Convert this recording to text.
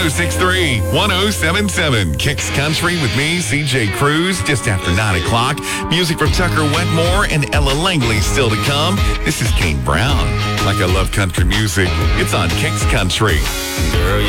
106.3, 107.7. Kicks Country with me, CJ Cruz, just after 9 o'clock. Music from Tucker Wetmore and Ella Langley still to come. This is Kane Brown. Like I love country music, it's on Kicks Country. Girl,